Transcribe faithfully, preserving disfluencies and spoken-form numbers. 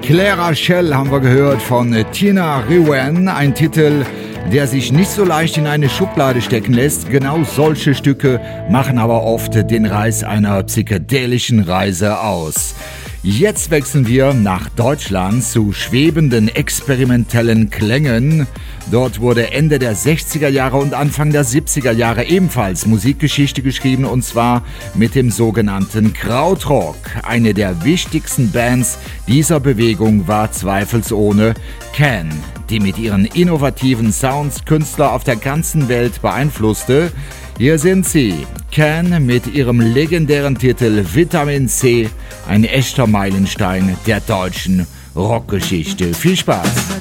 Clara Shell haben wir gehört von Tina Rewen, ein Titel, der sich nicht so leicht in eine Schublade stecken lässt. Genau solche Stücke machen aber oft den Reiz einer psychedelischen Reise aus. Jetzt wechseln wir nach Deutschland zu schwebenden, experimentellen Klängen. Dort wurde Ende der sechziger Jahre und Anfang der siebziger Jahre ebenfalls Musikgeschichte geschrieben, und zwar mit dem sogenannten Krautrock. Eine der wichtigsten Bands dieser Bewegung war zweifelsohne Can, die mit ihren innovativen Sounds Künstler auf der ganzen Welt beeinflusste. Hier sind sie, Can mit ihrem legendären Titel Vitamin C, ein echter Meilenstein der deutschen Rockgeschichte. Viel Spaß!